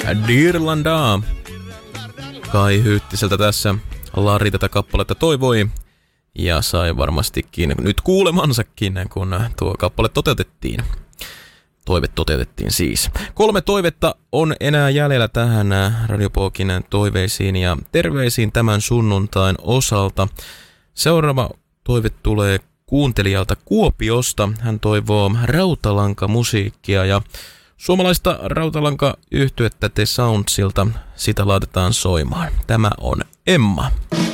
Dirlanda. Kai Hyttiseltä tässä Lari tätä kappaletta toivoi ja sai varmastikin nyt kuulemansakin, kun tuo kappale toteutettiin. Toive toteutettiin siis. 3 toivetta on enää jäljellä tähän Radio Pookin toiveisiin ja terveisiin tämän sunnuntain osalta. Seuraava toive tulee kuuntelijalta Kuopiosta. Hän toivoo rautalankamusiikkia ja suomalaista rautalanka-yhtyettä The Soundsilta. Sitä laitetaan soimaan. Tämä on Emma.